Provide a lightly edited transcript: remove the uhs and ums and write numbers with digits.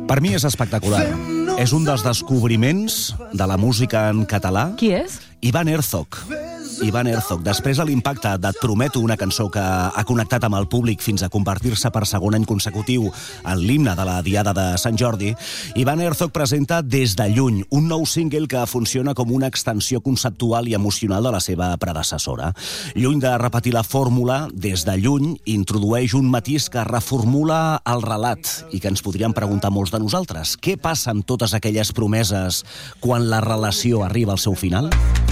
Per mi és espectacular. És un dels descobriments de la música en català. Qui és? Ivan Herzog. Ivan Herzog. Després de l'impacte de Et prometo, una cançó que ha connectat amb el públic fins a convertir-se per segon any consecutiu en l'himne de la Diada de Sant Jordi, Ivan Herzog presenta Des de lluny, un nou single que funciona com una extensió conceptual i emocional de la seva predecessora. Lluny de repetir la fórmula, Des de lluny introdueix un matís que reformula el relat i que ens podríem preguntar molts de nosaltres. Què passa amb totes aquelles promeses quan la relació arriba al seu final?